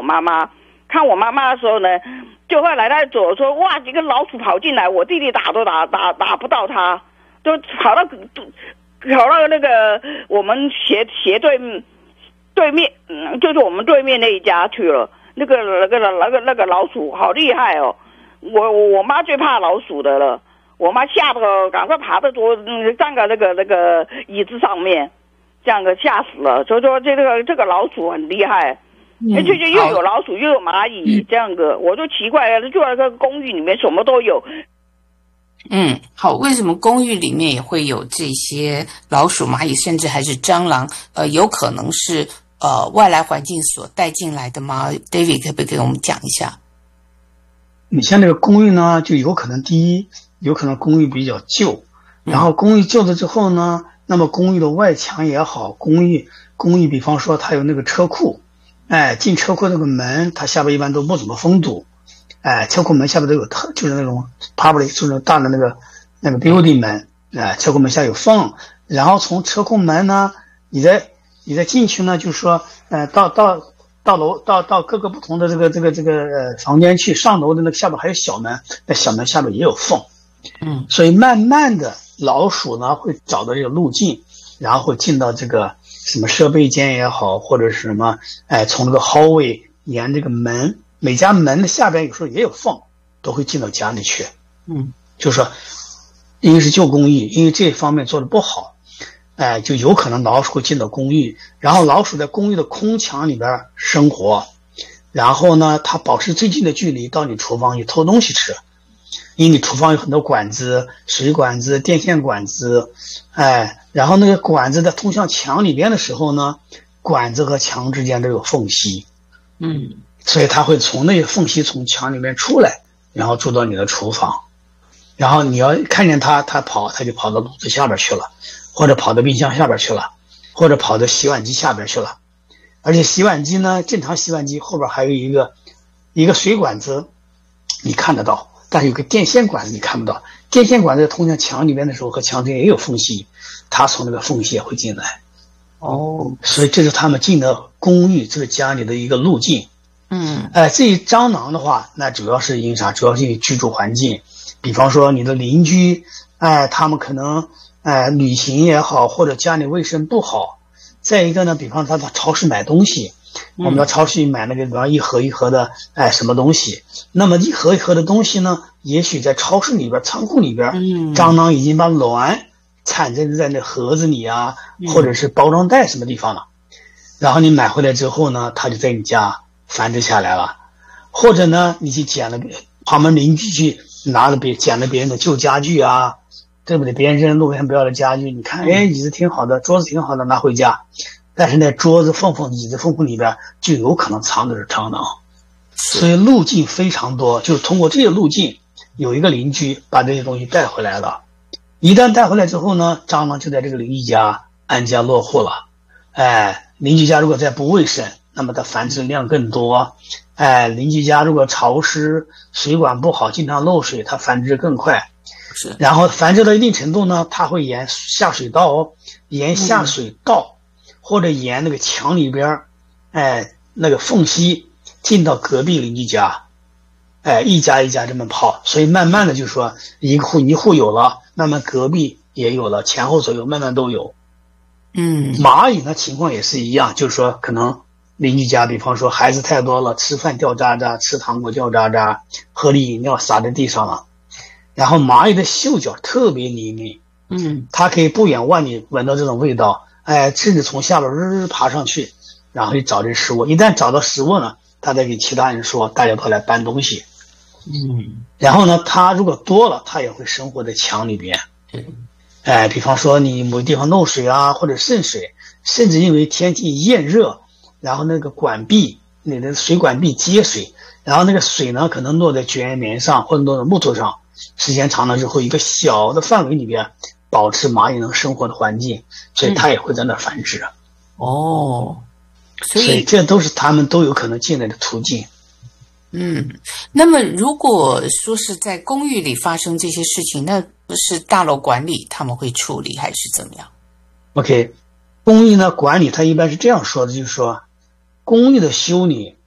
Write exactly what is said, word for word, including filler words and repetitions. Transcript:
妈妈，看我妈妈的时候呢，就后来他走说哇，几个老鼠跑进来，我弟弟打都打打打不到他，都跑到跑到那个我们斜斜对对面，嗯，就是我们对面那一家去了。那个那个那个那个老鼠好厉害哦！我我我妈最怕老鼠的了，我妈吓得赶快爬到桌嗯站在那个那个椅子上面，这样的吓死了。所以说这个这个老鼠很厉害，而且就又有老鼠又有蚂蚁，这样的我就奇怪了，就在这个公寓里面什么都有。 嗯，好，为什么公寓里面也会有这些老鼠、蚂蚁，甚至还是蟑螂？呃，有可能是呃外来环境所带进来的吗 ？David 可不可以给我们讲一下？ 你像这个公寓呢，就有可能第一，有可能公寓比较旧，然后公寓旧了之后呢，那么公寓的外墙也好，公寓公寓比方说它有那个车库，哎，进车库那个门，它下边一般都不怎么封堵。哎，车库门下边都有特，就是那种 public， 就是大的那个那个 building 门，哎，车库门下有缝，然后从车库门呢，你再你再进去呢，就是说，呃，到到到楼到到各个不同的这个这个这个呃房间去，上楼的那个下边还有小门，那小门下边也有缝， 嗯， 所以慢慢的老鼠呢会找到这个路径，然后会进到这个什么设备间也好，或者是什么，哎，从这个 hallway 沿这个门。每家门的下边有时候也有缝，都会进到家里去。 嗯， 就是说，因为是旧公寓，因为这方面做的不好，哎，就有可能老鼠会进到公寓，然后老鼠在公寓的空墙里边生活，然后呢，它保持最近的距离到你厨房去偷东西吃，因为你厨房有很多管子，水管子、电线管子，哎，然后那个管子在通向墙里边的时候呢，管子和墙之间都有缝隙。 嗯。 所以它会从那个缝隙从墙里面出来，然后住到你的厨房，然后你要看见它，它跑，它就跑到炉子下边去了，或者跑到冰箱下边去了，或者跑到洗碗机下边去了。而且洗碗机呢，正常洗碗机后边还有一个一个水管子，你看得到，但是有个电线管子你看不到。电线管子通向墙里面的时候，和墙之间也有缝隙，它从那个缝隙也会进来。 哦， 所以这是他们进的公寓这个家里的一个路径。 嗯， 哎，至于蟑螂的话，那主要是因啥？主要是因为居住环境，比方说你的邻居，哎，他们可能哎旅行也好，或者家里卫生不好。再一个呢，比方他到超市买东西，我们到超市买那个，比方一盒一盒的，哎，什么东西？那么一盒一盒的东西呢，也许在超市里边、仓库里边， 嗯， 蟑螂已经把卵产生在那盒子里啊，或者是包装袋什么地方了。然后你买回来之后呢，它就在你家繁殖下来了，或者呢，你去捡了旁边邻居去拿了别捡了别人的旧家具啊，对不对？别人扔路边不要的家具，你看，哎，椅子挺好的，桌子挺好的，拿回家，但是那桌子缝缝、椅子缝缝里边就有可能藏的是蟑螂，所以路径非常多，就是通过这个路径，有一个邻居把这些东西带回来了，一旦带回来之后呢，蟑螂就在这个邻居家安家落户了，哎，邻居家如果再不卫生，那么它繁殖量更多，哎，邻居家如果潮湿，水管不好，经常漏水，它繁殖更快。 是， 然后繁殖到一定程度呢，它会沿下水道哦，沿下水道、嗯、或者沿那个墙里边，哎，那个缝隙进到隔壁邻居家，哎，一家一家这么跑，所以慢慢的就说一个户一户有了，慢慢隔壁也有了，前后左右慢慢都有。 嗯， 蚂蚁呢情况也是一样，就是说可能邻居家，比方说孩子太多了，吃饭掉渣渣，吃糖果掉渣渣，喝的饮料洒在地上了。然后蚂蚁的嗅觉特别灵敏， 嗯， 它可以不远万里闻到这种味道，哎，甚至从下边日日爬上去，然后去找这食物。一旦找到食物呢，它再给其他人说，大家都来搬东西。 嗯， 然后呢，它如果多了，它也会生活在墙里边。 嗯， 哎，比方说你某个地方漏水啊，或者渗水，甚至因为天气炎热，然后那个管壁，你的水管壁接水，然后那个水呢可能落在卷棉上或者落在木头上，时间长了之后，一个小的范围里边保持蚂蚁能生活的环境，所以它也会在那繁殖。嗯、 哦，所以, 所以这都是他们都有可能进来的途径。 嗯，那么如果说是在公寓里发生这些事情，那是大楼管理他们会处理还是怎么样 ？OK， 公寓呢管理它一般是这样说的，就是说公寓的修理